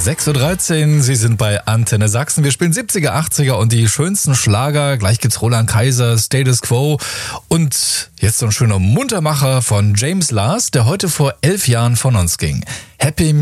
6:13 Uhr, Sie sind bei Antenne Sachsen. Wir spielen 70er, 80er und die schönsten Schlager. Gleich gibt's Roland Kaiser, Status Quo und jetzt so ein schöner Muntermacher von James Last, der heute vor 11 Jahren von uns ging. Happy